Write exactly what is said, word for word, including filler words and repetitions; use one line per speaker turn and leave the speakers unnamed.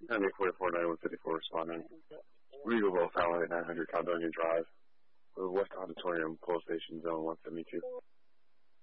ninety-eight forty-four, ninety-one fifty-four responding. Regal Fallout nine hundred Caledonia Drive. West Auditorium, Pole Station, Zone one seventy-two.